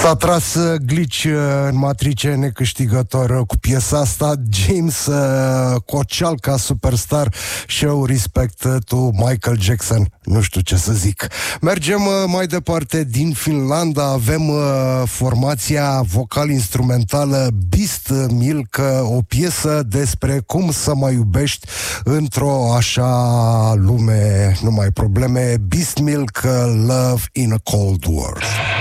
S-a tras glitch în matrice necâștigător cu piesa asta. James Cocialca, superstar, show respect to Michael Jackson. Nu știu ce să zic. Mergem mai departe din Finlanda. Avem formația vocal-instrumentală Beast Milk, o piesă despre cum să mai iubești într-o așa lume numai probleme. Beast Milk, Love in a Cold War.